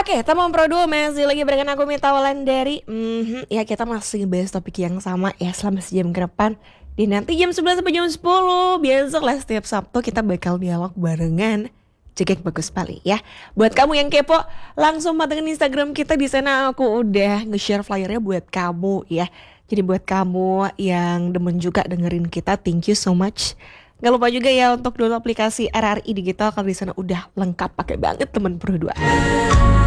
Oke, teman Pro 2 masih lagi barengan aku Mita Wulandari. Ya kita masih bahas topik yang sama ya selama sejam ke depan. Di nanti jam 11 sampai jam 10 biasa lah setiap Sabtu kita bakal dialog barengan Cekek Bagus Pali ya. Buat kamu yang kepo, langsung pantengin Instagram kita, di sana aku udah nge-share flyernya buat kamu ya. Jadi buat kamu yang demen juga dengerin kita, thank you so much. Gak lupa juga ya untuk download aplikasi RRI Digital, kalau di sana udah lengkap pakai banget teman Pro 2.